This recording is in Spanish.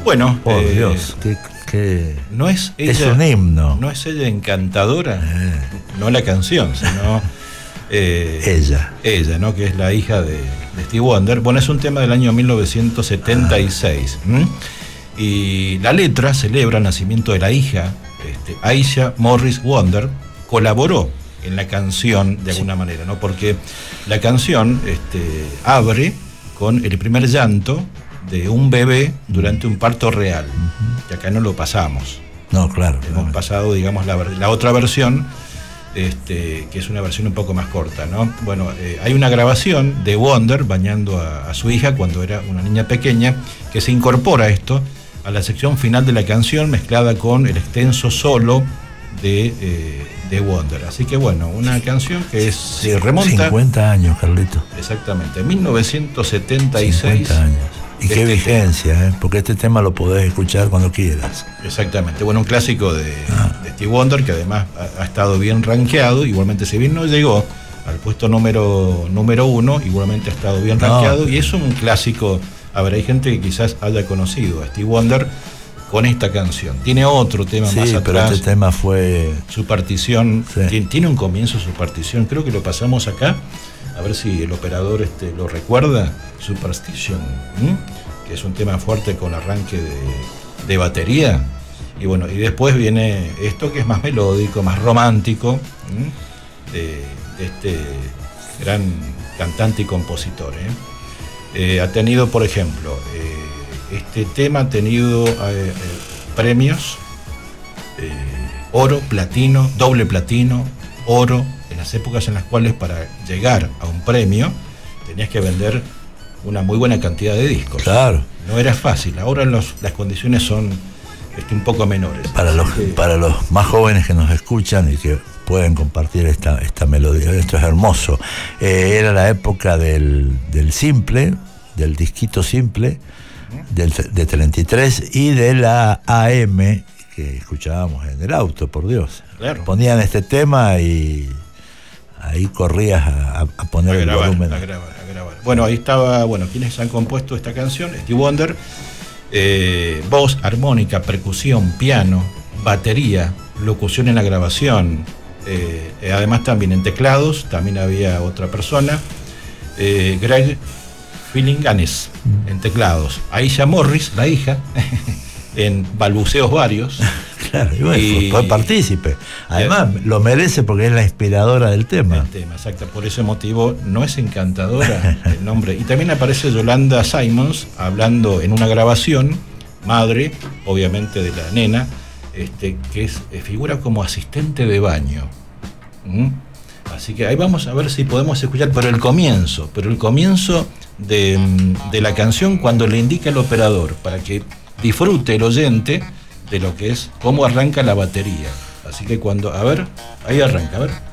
Bueno, por Dios, no es ella, es un himno. No es ella encantadora, no la canción, sino ella, ¿no? Que es la hija de Stevie Wonder. Bueno, es un tema del año 1976. Y la letra celebra el nacimiento de la hija, Aisha Morris Wonder. Colaboró en la canción de alguna manera, ¿no? Porque la canción abre con el primer llanto de un bebé durante un parto real, que acá no lo pasamos. No, claro. Hemos pasado, digamos, la otra versión, que es una versión un poco más corta, ¿no? Bueno, hay una grabación de Wonder bañando a su hija cuando era una niña pequeña, que se incorpora esto a la sección final de la canción, mezclada con el extenso solo de Wonder. Así que bueno, una canción que se remonta 50 años, Carlito. Exactamente, 1976. 50 años. Y qué vigencia, porque este tema lo podés escuchar cuando quieras. Exactamente. Bueno, un clásico de Stevie Wonder, que además ha estado bien rankeado. Igualmente, si bien no llegó al puesto número 1, igualmente ha estado bien rankeado. Y es un clásico. A ver, hay gente que quizás haya conocido a Stevie Wonder con esta canción. Tiene otro tema más atrás. Pero este tema fue... Su partición, tiene un comienzo su partición, creo que lo pasamos acá, a ver si el operador lo recuerda, Superstition, que es un tema fuerte con arranque de batería. Y bueno, y después viene esto que es más melódico, más romántico, de este gran cantante y compositor. Ha tenido, por ejemplo, este tema ha tenido premios, oro, platino, doble platino, oro, en las épocas en las cuales para llegar a un premio tenías que vender una muy buena cantidad de discos. Claro. No era fácil, ahora las condiciones son un poco menores. Para los más jóvenes que nos escuchan y que pueden compartir esta melodía, esto es hermoso. Era la época del simple, del disquito simple, de 33 y de la AM que escuchábamos en el auto, por Dios. Claro. Ponían este tema y ahí corrías a poner el volumen. A grabar. Bueno, ahí estaba, quienes han compuesto esta canción: Stevie Wonder, voz, armónica, percusión, piano, batería, locución en la grabación. Además también en teclados, también había otra persona, Greg Phillinganes en teclados, Aisha Morris, la hija, en balbuceos varios. Claro, fue partícipe. Además, lo merece porque es la inspiradora del tema. Exacto, por ese motivo no es encantadora el nombre. Y también aparece Yolanda Simons hablando en una grabación, madre, obviamente, de la nena, que figura como asistente de baño. Así que ahí vamos a ver si podemos escuchar, pero el comienzo de la canción, cuando le indica el operador, para que disfrute el oyente de lo que es, cómo arranca la batería. Así que ahí arranca, a ver.